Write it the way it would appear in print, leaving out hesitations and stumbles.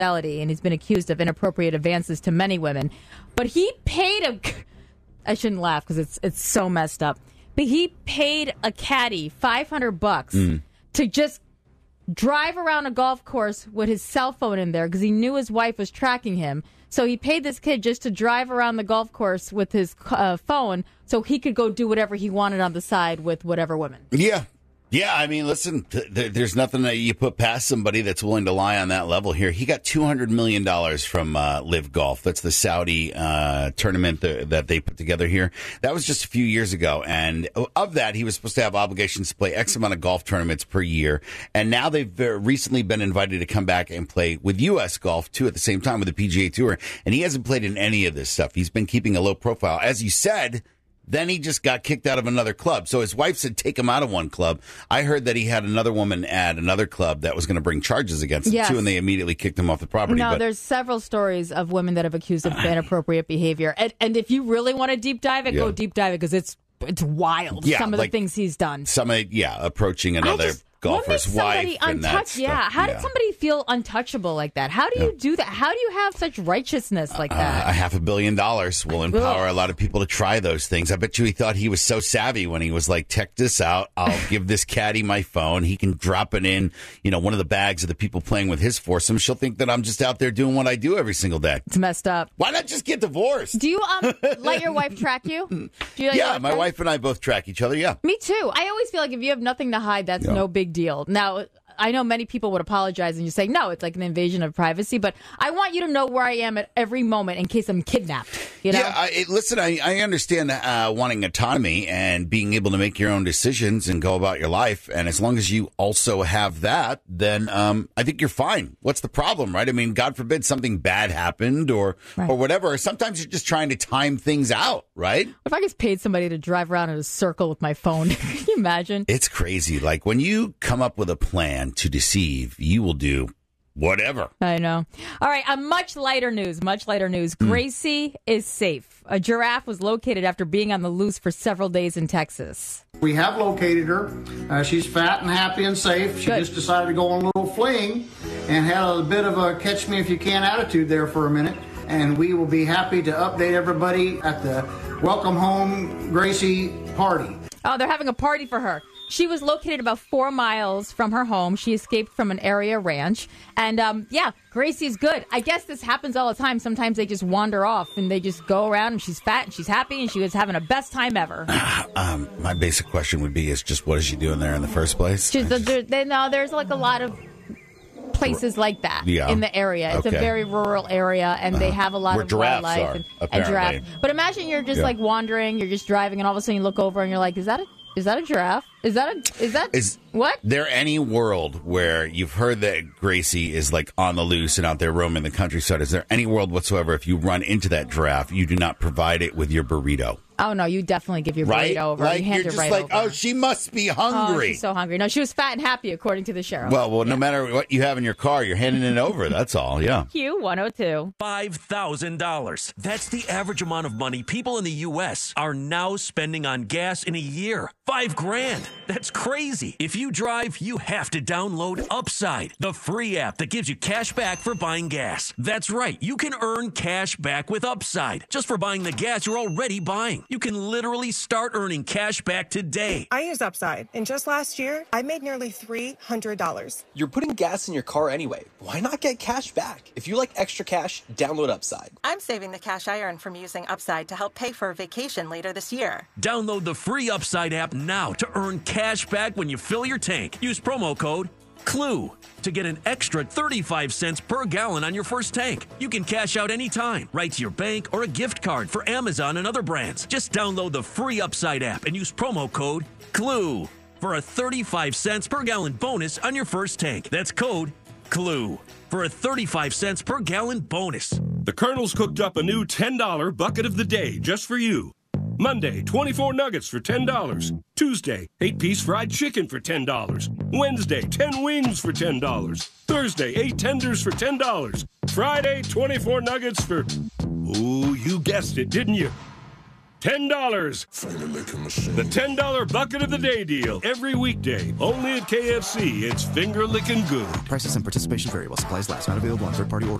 and he's been accused of inappropriate advances to many women. But he paid I shouldn't laugh because it's so messed up. But he paid a caddy $500 to just drive around a golf course with his cell phone in there because he knew his wife was tracking him. So he paid this kid just to drive around the golf course with his phone so he could go do whatever he wanted on the side with whatever women. Yeah. Yeah, I mean, listen, there's nothing that you put past somebody that's willing to lie on that level here. He got $200 million from Live Golf. That's the Saudi tournament that they put together here. That was just a few years ago. And of that, he was supposed to have obligations to play X amount of golf tournaments per year. And now they've recently been invited to come back and play with U.S. Golf, too, at the same time with the PGA Tour. And he hasn't played in any of this stuff. He's been keeping a low profile. As you said, then he just got kicked out of another club. So his wife said, take him out of one club. I heard that he had another woman at another club that was going to bring charges against him, too, and they immediately kicked him off the property. No, there's several stories of women that have accused of inappropriate behavior. And if you really want to deep dive it, go deep dive it, because it's wild, some of the things he's done. Approaching another golfer's wife. And that stuff. How did somebody feel untouchable like that? How do you do that? How do you have such righteousness like that? $500 million will empower a lot of people to try those things. I bet you he thought he was so savvy when he was like, check this out. I'll give this caddy my phone. He can drop it in, one of the bags of the people playing with his foursome. She'll think that I'm just out there doing what I do every single day. It's messed up. Why not just get divorced? Do you let your wife track you? My wife and I both track each other, yeah. Me too. I always feel like if you have nothing to hide, that's no big deal. Now, I know many people would apologize and you say, no, it's like an invasion of privacy, but I want you to know where I am at every moment in case I'm kidnapped. Yeah, listen, I understand wanting autonomy and being able to make your own decisions and go about your life. And as long as you also have that, then I think you're fine. What's the problem, right? I mean, God forbid something bad happened or whatever. Sometimes you're just trying to time things out, right? If I just paid somebody to drive around in a circle with my phone, can you imagine? It's crazy. Like when you come up with a plan to deceive, you will do whatever. I know. All right, much lighter news. Gracie is safe. A giraffe was located after being on the loose for several days in Texas. We have located her. She's fat and happy and safe. She just decided to go on a little fling and had a bit of a catch-me-if-you-can attitude there for a minute. And we will be happy to update everybody at the Welcome Home Gracie party. Oh, they're having a party for her. She was located about 4 miles from her home. She escaped from an area ranch. And, Gracie's good. I guess this happens all the time. Sometimes they just wander off and they just go around and she's fat and she's happy and she was having a best time ever. My basic question would be just what is she doing there in the first place? There's like a lot of places like that in the area. It's a very rural area, and they have a lot of wildlife and giraffes. But imagine you're just like wandering, you're just driving, and all of a sudden you look over and you're like, is that a giraffe? Is what? There any world where you've heard that Gracie is like on the loose and out there roaming the countryside? Is there any world whatsoever if you run into that giraffe, you do not provide it with your burrito? Oh, no, you definitely give your burrito over. Like, you hand you're it just right like, over. oh, she must be hungry. Oh, she's so hungry. No, she was fat and happy, according to the sheriff. Well, no matter what you have in your car, you're handing it over. That's all, yeah. Q102. $5,000. That's the average amount of money people in the U.S. are now spending on gas in a year. $5,000. That's crazy. If you drive, you have to download Upside, the free app that gives you cash back for buying gas. That's right. You can earn cash back with Upside just for buying the gas you're already buying. You can literally start earning cash back today. I use Upside, and just last year, I made nearly $300. You're putting gas in your car anyway. Why not get cash back? If you like extra cash, download Upside. I'm saving the cash I earn from using Upside to help pay for a vacation later this year. Download the free Upside app now to earn cash back when you fill your tank. Use promo code CLUE to get an extra 35 cents per gallon on your first tank. You can cash out anytime, right to your bank or a gift card for Amazon and other brands. Just download the free Upside app and use promo code CLUE for a 35 cents per gallon bonus on your first tank. That's code CLUE for a 35 cents per gallon bonus. The Colonel's cooked up a new $10 bucket of the day just for you. Monday, 24 nuggets for $10. Tuesday, 8-piece fried chicken for $10. Wednesday, 10 wings for $10. Thursday, 8 tenders for $10. Friday, 24 nuggets for... Ooh, you guessed it, didn't you? $10. The $10 bucket of the day deal. Every weekday. Only at KFC. It's finger licking good. Prices and participation vary while supplies last. Not available on third-party orders.